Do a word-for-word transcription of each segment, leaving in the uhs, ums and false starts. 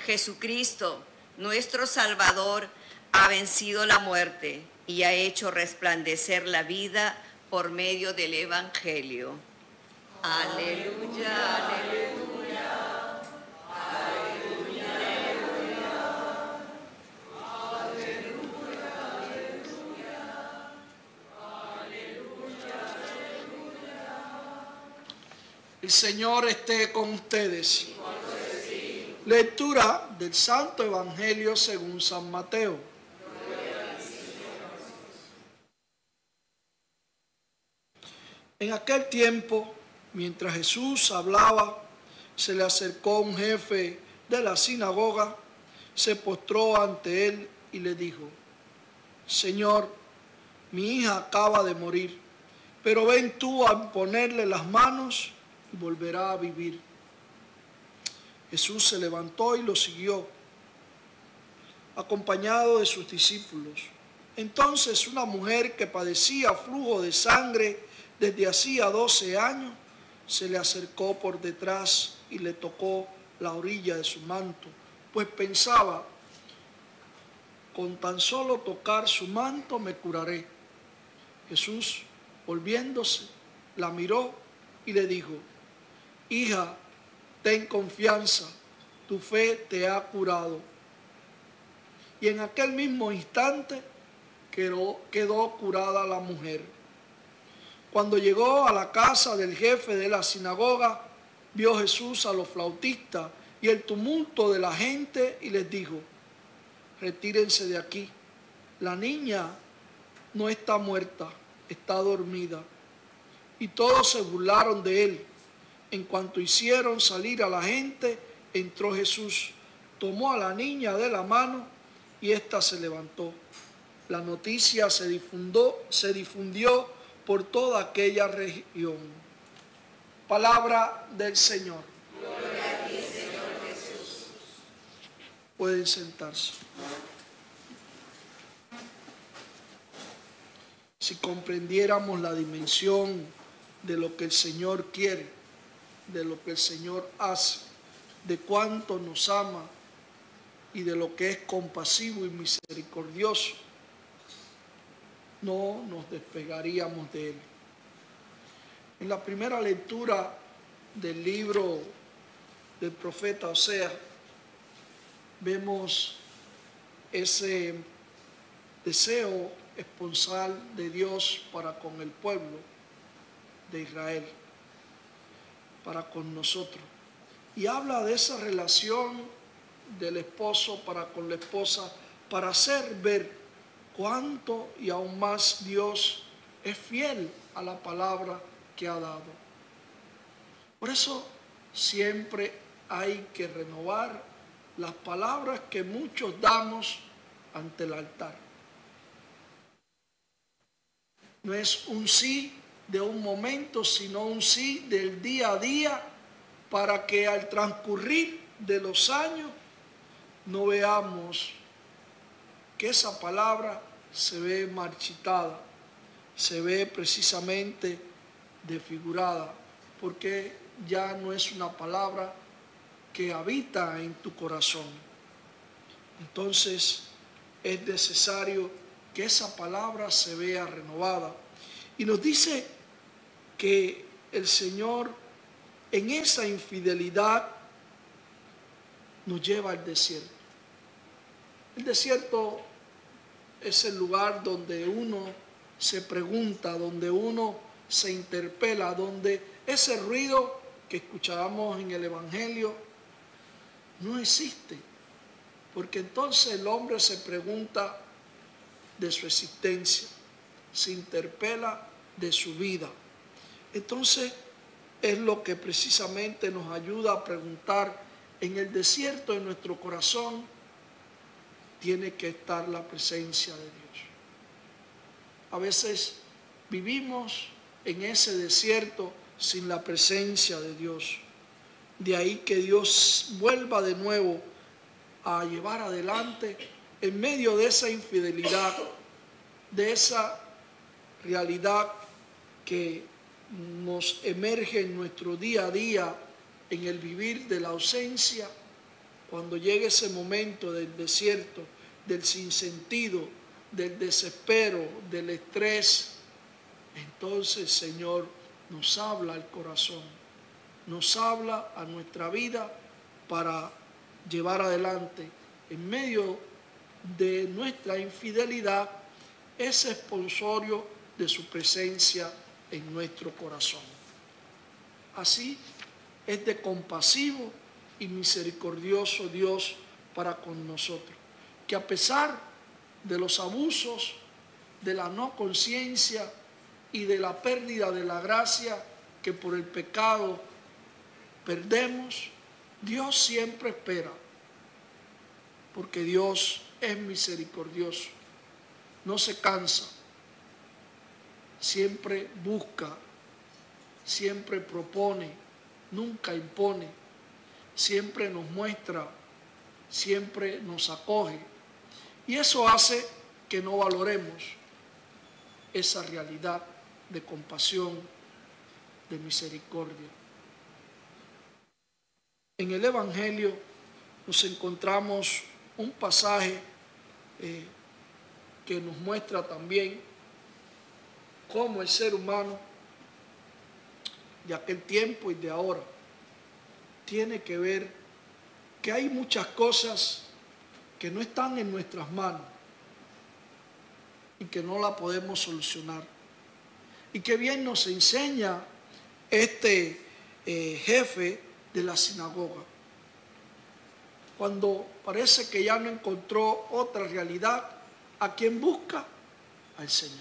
Jesucristo, nuestro Salvador, ha vencido la muerte y ha hecho resplandecer la vida por medio del Evangelio. Aleluya, aleluya, aleluya, aleluya, aleluya, aleluya. El Señor esté con ustedes. Lectura del Santo Evangelio según San Mateo. En aquel tiempo, mientras Jesús hablaba, se le acercó un jefe de la sinagoga, se postró ante él y le dijo: Señor, mi hija acaba de morir, pero ven tú a ponerle las manos y volverá a vivir. Jesús se levantó y lo siguió, acompañado de sus discípulos. Entonces una mujer que padecía flujo de sangre desde hacía doce años, se le acercó por detrás y le tocó la orilla de su manto, pues pensaba: con tan solo tocar su manto me curaré. Jesús, volviéndose, la miró y le dijo: Hija, ten confianza, tu fe te ha curado. Y en aquel mismo instante quedó, quedó curada la mujer. Cuando llegó a la casa del jefe de la sinagoga, vio Jesús a los flautistas y el tumulto de la gente y les dijo: Retírense de aquí, la niña no está muerta, está dormida. Y todos se burlaron de él. En cuanto hicieron salir a la gente, entró Jesús, tomó a la niña de la mano y ésta se levantó. La noticia se difundió, se difundió por toda aquella región. Palabra del Señor. Gloria a ti, Señor Jesús. Pueden sentarse. Si comprendiéramos la dimensión de lo que el Señor quiere, de lo que el Señor hace, de cuánto nos ama y de lo que es compasivo y misericordioso, no nos despegaríamos de Él. En la primera lectura del libro del profeta Oseas, vemos ese deseo esponsal de Dios para con el pueblo de Israel, para con nosotros. Y habla de esa relación del esposo para con la esposa, para hacer ver cuánto y aún más Dios es fiel a la palabra que ha dado. Por eso siempre hay que renovar las palabras que muchos damos ante el altar. No es un sí de un momento, sino un sí del día a día, para que al transcurrir de los años no veamos que esa palabra se ve marchitada, se ve precisamente desfigurada, porque ya no es una palabra que habita en tu corazón. Entonces es necesario que esa palabra se vea renovada. Y nos dice que el Señor en esa infidelidad nos lleva al desierto. El desierto es el lugar donde uno se pregunta, donde uno se interpela, donde ese ruido que escuchábamos en el Evangelio no existe. Porque entonces el hombre se pregunta de su existencia, se interpela de su vida. Entonces es lo que precisamente nos ayuda a preguntar: en el desierto de nuestro corazón tiene que estar la presencia de Dios. A veces vivimos en ese desierto sin la presencia de Dios. De ahí que Dios vuelva de nuevo a llevar adelante en medio de esa infidelidad, de esa realidad que nos emerge en nuestro día a día, en el vivir de la ausencia, cuando llegue ese momento del desierto, del sinsentido, del desespero, del estrés, entonces, Señor, nos habla al corazón, nos habla a nuestra vida para llevar adelante, en medio de nuestra infidelidad, ese esponsorio de su presencia en nuestro corazón. Así es de compasivo y misericordioso Dios para con nosotros, que a pesar de los abusos, de la no conciencia y de la pérdida de la gracia que por el pecado perdemos, Dios siempre espera, porque Dios es misericordioso, no se cansa, siempre busca, siempre propone, nunca impone, siempre nos muestra, siempre nos acoge. Y eso hace que no valoremos esa realidad de compasión, de misericordia. En el Evangelio nos encontramos un pasaje eh, que nos muestra también cómo el ser humano de aquel tiempo y de ahora tiene que ver que hay muchas cosas que no están en nuestras manos y que no la podemos solucionar. Y que bien nos enseña este eh, jefe de la sinagoga, cuando parece que ya no encontró otra realidad, ¿a quién busca? Al Señor.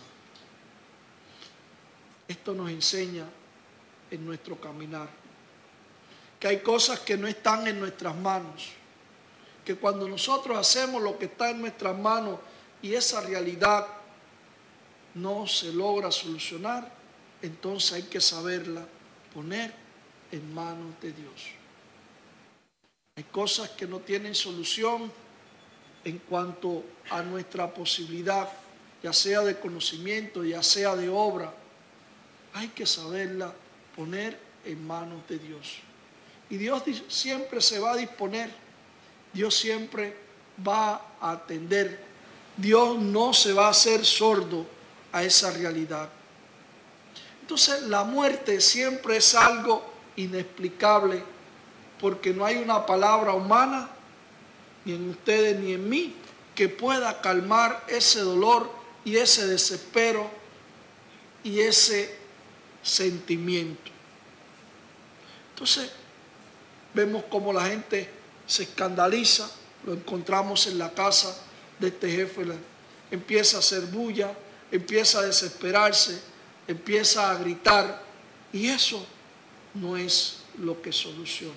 Esto nos enseña en nuestro caminar que hay cosas que no están en nuestras manos, que cuando nosotros hacemos lo que está en nuestras manos y esa realidad no se logra solucionar, entonces hay que saberla poner en manos de Dios. Hay cosas que no tienen solución en cuanto a nuestra posibilidad, ya sea de conocimiento, ya sea de obra. Hay que saberla poner en manos de Dios. Y Dios siempre se va a disponer, Dios siempre va a atender, Dios no se va a hacer sordo a esa realidad. Entonces la muerte siempre es algo inexplicable, porque no hay una palabra humana, ni en ustedes ni en mí, que pueda calmar ese dolor y ese desespero y ese sentimiento. Entonces vemos cómo la gente se escandaliza, lo encontramos en la casa de este jefe, empieza a hacer bulla, empieza a desesperarse, empieza a gritar, y eso no es lo que soluciona.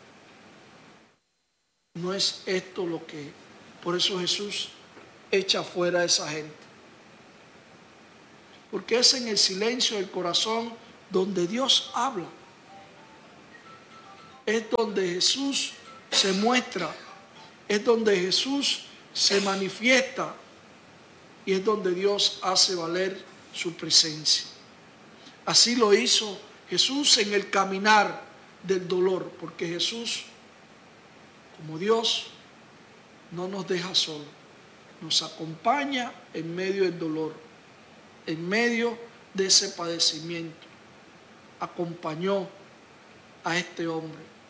No es esto lo que, por eso Jesús echa fuera a esa gente. Porque es en el silencio del corazón donde Dios habla. Es donde Jesús se muestra, es donde Jesús se manifiesta y es donde Dios hace valer su presencia. Así lo hizo Jesús en el caminar del dolor, porque Jesús, como Dios, no nos deja solos, nos acompaña en medio del dolor, en medio de ese padecimiento. Acompañó a este hombre